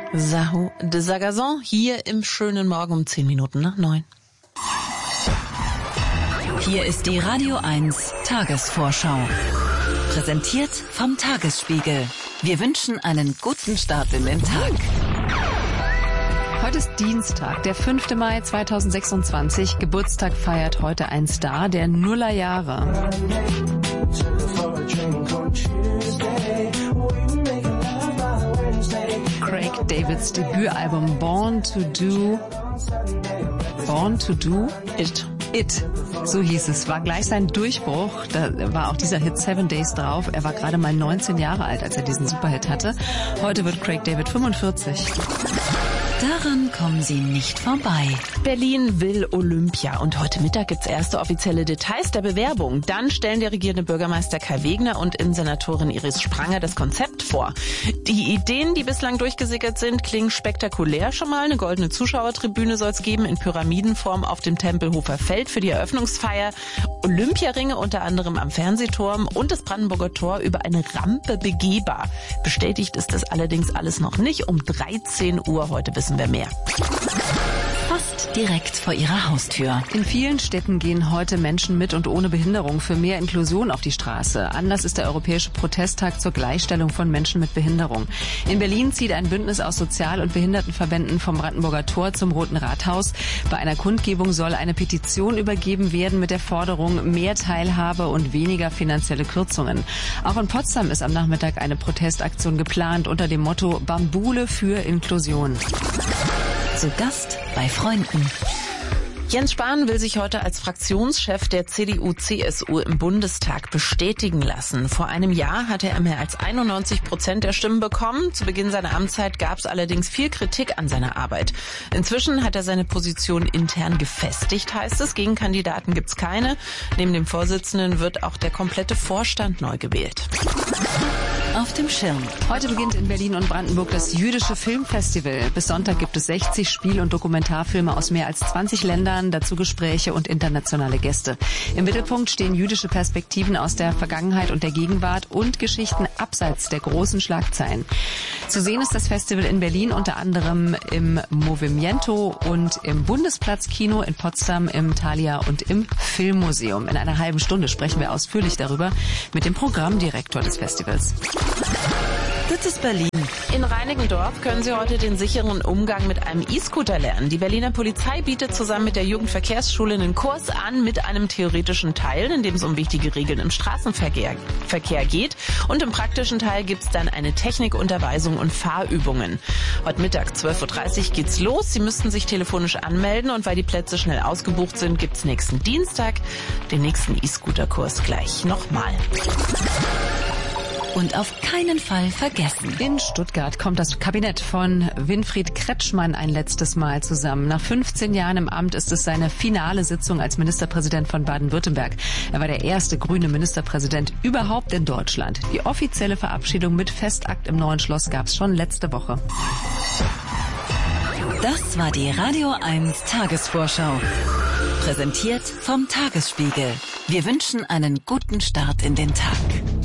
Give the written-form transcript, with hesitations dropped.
Sahou de Sagazon hier im schönen Morgen um 10 Minuten nach 9. Hier ist die Radio 1 Tagesvorschau. Präsentiert vom Tagesspiegel. Wir wünschen einen guten Start in den Tag. Heute ist Dienstag, der 5. Mai 2026. Geburtstag feiert heute ein Star der Nullerjahre. Craig Davids Debütalbum Born to Do It, so hieß es, war gleich sein Durchbruch. Da war auch dieser Hit 7 Days drauf. Er war gerade mal 19 Jahre alt, als er diesen Superhit hatte. Heute wird Craig David 45. Daran kommen Sie nicht vorbei. Berlin will Olympia und heute Mittag gibt's erste offizielle Details der Bewerbung. Dann stellen der regierende Bürgermeister Kai Wegner und Innensenatorin Iris Spranger das Konzept vor. Die Ideen, die bislang durchgesickert sind, klingen spektakulär schon mal. Eine goldene Zuschauertribüne soll es geben in Pyramidenform auf dem Tempelhofer Feld für die Eröffnungsfeier. Olympiaringe unter anderem am Fernsehturm und das Brandenburger Tor über eine Rampe begehbar. Bestätigt ist das allerdings alles noch nicht. Um 13 Uhr heute wissen wir mehr. Fast direkt vor Ihrer Haustür. In vielen Städten gehen heute Menschen mit und ohne Behinderung für mehr Inklusion auf die Straße. Anlass ist der Europäische Protesttag zur Gleichstellung von Menschen mit Behinderung. In Berlin zieht ein Bündnis aus Sozial- und Behindertenverbänden vom Brandenburger Tor zum Roten Rathaus. Bei einer Kundgebung soll eine Petition übergeben werden mit der Forderung mehr Teilhabe und weniger finanzielle Kürzungen. Auch in Potsdam ist am Nachmittag eine Protestaktion geplant unter dem Motto Bambule für Inklusion. Zu Gast bei Freunden. Jens Spahn will sich heute als Fraktionschef der CDU-CSU im Bundestag bestätigen lassen. Vor einem Jahr hatte er mehr als 91% der Stimmen bekommen. Zu Beginn seiner Amtszeit gab es allerdings viel Kritik an seiner Arbeit. Inzwischen hat er seine Position intern gefestigt, heißt es. Gegenkandidaten gibt's keine. Neben dem Vorsitzenden wird auch der komplette Vorstand neu gewählt. Auf dem Schirm. Heute beginnt in Berlin und Brandenburg das Jüdische Filmfestival. Bis Sonntag gibt es 60 Spiel- und Dokumentarfilme aus mehr als 20 Ländern, dazu Gespräche und internationale Gäste. Im Mittelpunkt stehen jüdische Perspektiven aus der Vergangenheit und der Gegenwart und Geschichten abseits der großen Schlagzeilen. Zu sehen ist das Festival in Berlin unter anderem im Movimiento und im Bundesplatzkino, in Potsdam, im Thalia und im Filmmuseum. In einer halben Stunde sprechen wir ausführlich darüber mit dem Programmdirektor des Festivals. Das ist Berlin. In Reinickendorf können Sie heute den sicheren Umgang mit einem E-Scooter lernen. Die Berliner Polizei bietet zusammen mit der Jugendverkehrsschule einen Kurs an mit einem theoretischen Teil, in dem es um wichtige Regeln im Straßenverkehr geht. Und im praktischen Teil gibt's dann eine Technikunterweisung und Fahrübungen. Heute Mittag 12.30 Uhr geht's los. Sie müssten sich telefonisch anmelden und weil die Plätze schnell ausgebucht sind, gibt's nächsten Dienstag den nächsten E-Scooter-Kurs gleich nochmal. Und auf keinen Fall vergessen. In Stuttgart kommt das Kabinett von Winfried Kretschmann ein letztes Mal zusammen. Nach 15 Jahren im Amt ist es seine finale Sitzung als Ministerpräsident von Baden-Württemberg. Er war der erste grüne Ministerpräsident überhaupt in Deutschland. Die offizielle Verabschiedung mit Festakt im Neuen Schloss gab es schon letzte Woche. Das war die Radio 1 Tagesvorschau. Präsentiert vom Tagesspiegel. Wir wünschen einen guten Start in den Tag.